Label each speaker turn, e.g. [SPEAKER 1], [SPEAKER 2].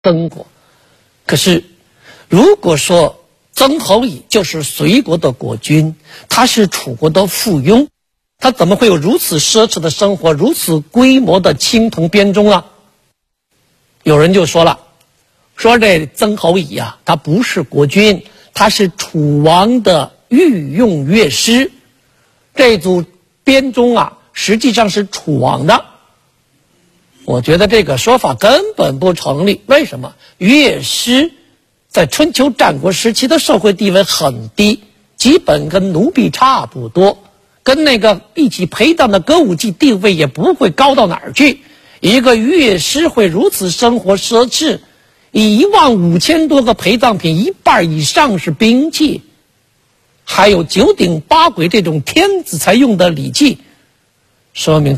[SPEAKER 1] 曾国。可是，如果说曾侯乙就是隋国的国君，他是楚国的附庸，他怎么会有如此奢侈的生活，如此规模的青铜编钟啊？有人就说了，说这曾侯乙啊，他不是国君，他是楚王的御用乐师，这组编钟啊，实际上是楚王的。我觉得这个说法根本不成立。为什么？乐师在春秋战国时期的社会地位很低，基本跟奴婢差不多，跟那个一起陪葬的歌舞伎地位也不会高到哪儿去。一个乐师会如此生活奢侈，以15000多个陪葬品，一半以上是兵器，还有9鼎8簋这种天子才用的礼器，说明